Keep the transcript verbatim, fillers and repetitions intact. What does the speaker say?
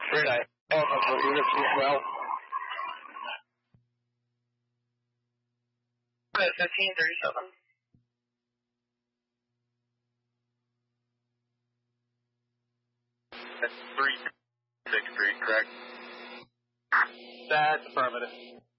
three nine. Alpha units as well. fifteen thirty-seven. That's three six three, correct? That's affirmative.